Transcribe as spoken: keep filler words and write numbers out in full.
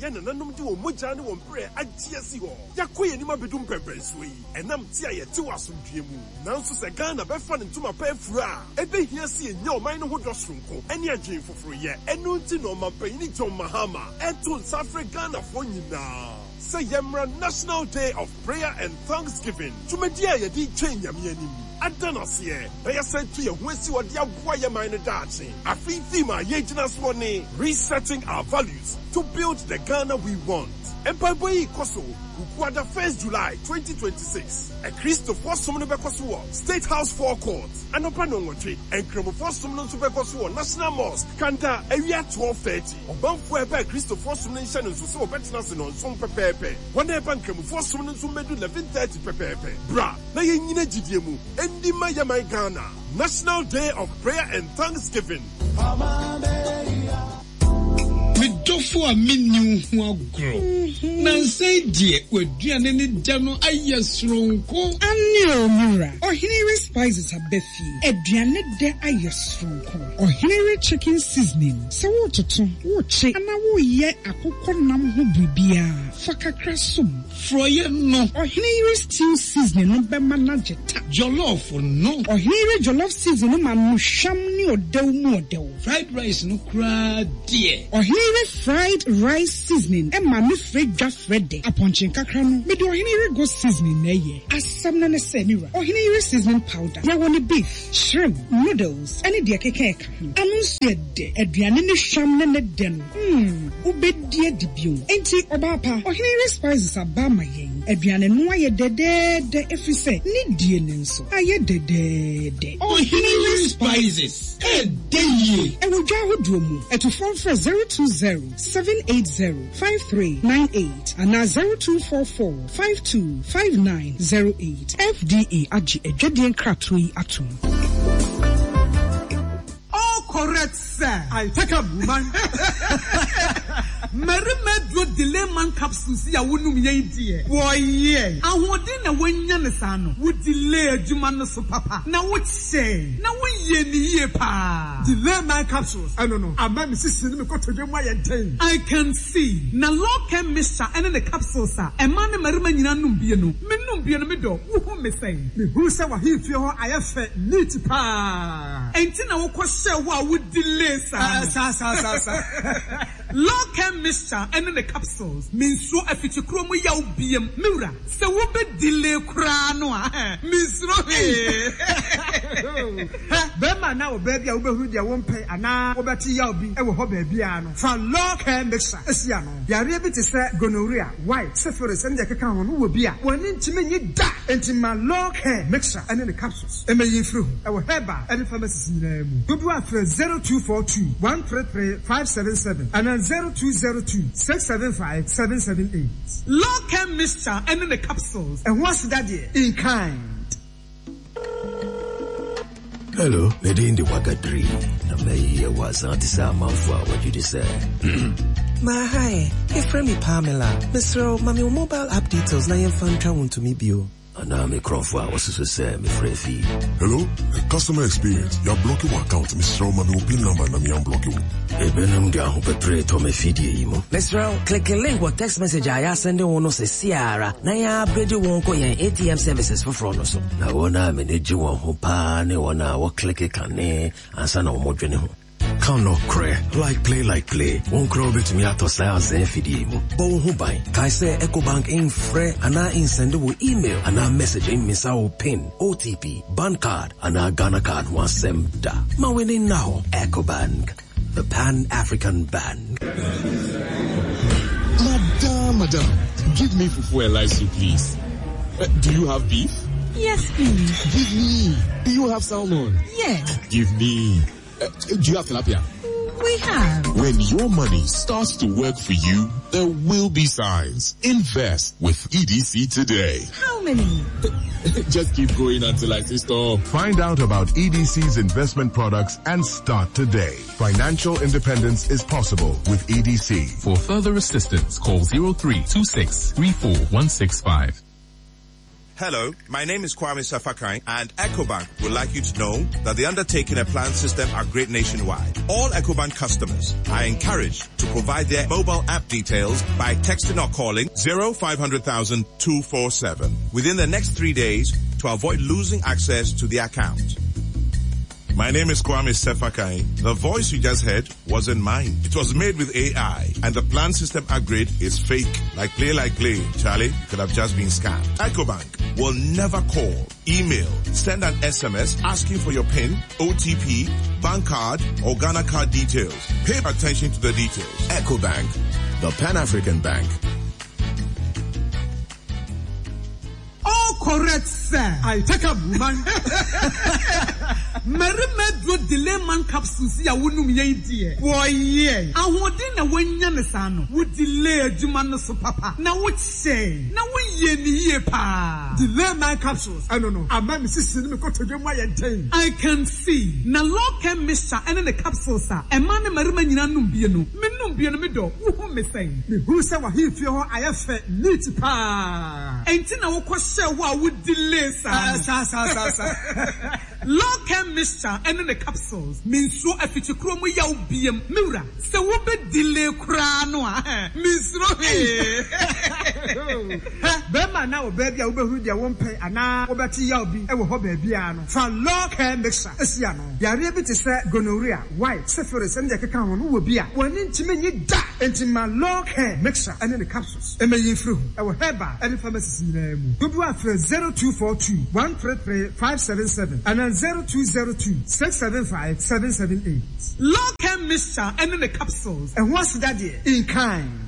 yɛn nananom de wɔn mogya ne wɔn brɛ agye asi hɔ. Yɛakɔ yɛn anim abɛdum pɛmpɛnsoɔ yi. Ɛnam ti a yɛte wɔ asomdwie mu. Nanso sɛ Ghana bɛfa ne ntoma pɛ afuru a, ɛbɛhia sɛ yɛnya ɔman no ho dɔ soronko ɛne adwen foforɔyɛ. Ɛno nti na ɔmampanyini John Mahama ɛto nsa afrɛ Ghanafoɔ nyinaa. Sɛ yɛmmra National Day of Prayer and Thanksgiving. Dwumadi a yɛde twɛn Nyame anim. Adanasie, bɛyɛ sɛ tu yɛn ho asi wɔde aboa yɛn man no daakye. Afei theme a yɛgyina so ne resetting our values to build the Ghana we want. Mpaebɔ yi kɔ so Kukuada first July twenty twenty-six. A Christopher som no bɛkɔ so wɔ State House forecourt. Anɔpa no nwɔtwe. Nkramofo som no nso bɛkɔ so wɔ National Mosque. Kanta awia twelve thirty. Ɔbamfo ɛbɛ Christopher som no nhyɛ no nso sɛ wɔbɛtena se no nson pɛpɛɛpɛ. Wɔn ɛbɛ nkramofo som no nso bɛdu eleven thirty pɛpɛɛpɛ. Bra, na yɛnyina gyidie mu. Endi ma yɛman Ghana. National Day of Prayer and Thanksgiving. Medofo a menu ho agro. Na nsai die waduane ne da no ayɛ soronko. Ane omura. Ohinere spices abefi. Aduane da ayɛ soronko. Ohinere chicken seasoning. Sɛ wo toto, wo che, ana wo ye akokɔ nam ho bibia. Fa kakra som. Froye no. Ohinere stew seasoning no bɛma na jeta. Jollof no. Ohinere jollof seasoning no ma no hwam ne odew mu odew. Fried rice no kra die. Ohinere fried rice seasoning e ma me fredwa frede. Aponchin kakra no. Me de ohinere go seasoning na ye. Asam na ne se mira. Ohinere seasoning powder. Ya woni beef, shrimp, noodles, any de keke ka ho. Anu se de aduane ne hwam ne ne de no. Hmm, ubedie dibio. Enti obapa, ohinere spices aba ma yen. Aduane no aye dedede efri se ni die ne nso. Aye dedede. Ohinere spices. E de ye. E wo dwa hodo mu. E to phone for zero two zero seven eight zero five three nine eight and now zero two four four five two five nine zero eight. F D A Aji Ejadien Kratui Atum. Oh, correct, sir. I take a woman. Merima do delay man capsules ya wonu ye die. Boy ye. Ahode na wanya ne sa no. Wo delay adwuma no so papa. Na wo che. Na wo ye ni ye pa. Delay man capsules. I don't know. Ama me sisi me ko todwe mu aye. I can see. Na local mixture ene the capsules a. E man ne merima nyina num bie no. Me num bie no me do. Wo hu me say. Me hu say wa hi fie ho aye fe neat pa. Enti na wo ko hye wo a wo delay sa. Sa sa sa sa. Local mixture and in the capsules means so if it's a chromo yaw biem mura so wo be delay kra no a means no bema na wo baby a wo be hu dia won pay ana wo beti yaw bi e wo ho baby a no fa local mixture esia no yare bi te se gonorrhea white syphilis and the keka ho no wo bi a woni ntime nyi da entima local mixture and in the capsules e me yin fru e wo heba and pharmacies nyina mu dodo afre zero two four two one three three five seven seven and zero two zero two six seven five seven seven eight. Local mixture and in the capsules. And what's that in kind? Hello, Lady in the Wagadri. Namay was not the for what you say. Ma hi, if me Pamela, Mister Mami mobile app details na yen fan travel to me bio. And me Crawford was to say me free. Hello, the customer experience. You're blocking my account, Mister Mami pin number na me unblock you. Ebenum dia ho petre to me feed imo. Mister click a link or text message I send one no se Sierra. Na ya upgrade won ko yen A T M services for front so. Na wona me ne ji won ho pa ne wona wo click kan ne ansa na wo modwene ho. Can no cray, like play, like play. Won't grow bit me out of sales and feed you. Bo who buy. Kai say EcoBank in free and I in send email and I message in Miss our pin, O T P, bank card, and our Ghana card one sem da. Ma winning now, EcoBank, the Pan-African Bank. Madam, madam, give me fufu elaisu, please. Uh, do you have beef? Yes, please. Give me. Do you have salmon? Yes. Give me. Uh, do you have tilapia? We have. When your money starts to work for you, there will be signs. Invest with E D C today. How many? Just keep going until I say stop. Find out about E D C's investment products and start today. Financial independence is possible with E D C. For further assistance, call zero three two six three four one six five. Hello, my name is Kwame Safakai, and EcoBank would like you to know that the undertaking a plan system are great nationwide. All EcoBank customers are encouraged to provide their mobile app details by texting or calling zero five hundred thousand two four seven within the next three days to avoid losing access to the account. My name is Kwame Sefakai. The voice you just heard wasn't mine. It was made with A I, and the plan system upgrade is fake. Like play, like play. Charlie could have just been scammed. EcoBank will never call, email, send an S M S asking for your PIN, O T P, bank card, or Ghana card details. Pay attention to the details. EcoBank, the Pan-African Bank. All correct, sir. I take a woman. Merimedro delay man capsules ya wunum ye die. Boy ye. Ahode na wanya ne sa no. Wo delay adwuma no so papa. Na wo say. Na wo ye ni ye pa. Delay man capsules. I don't know. Ama me sisi ni me ko todwe mu ayen. I can see. Na low chem mixture ene the capsules a. E ma ne merima nyina num bie no. Me num bie no me do. Wo hu me say. Me hu say wa hi fie ho ayefe neat pa. Enti na wo ko share wo a wo delay sa. Sa sa sa sa. Low chem mixture and the capsules means so afichi kromo yaw biem miura se wo be delay kra no a means no he be ma na wo ba bia wo be hu dia wo mpe ana wo beti yaw bi e wo ho ba bia no fa low chem mixture esia no yare bi te se gonorrhea white syphilis and the keka ho no wo bia woni ntime nyi da entima low chem mixture and the capsules e me yefru e wo heba e pharmacy nyina mu dudu afre zero two four two one three three five seven seven and zero two zero two six seven five seven seven eight. Low chem mixture and the capsules. And what's that in kind?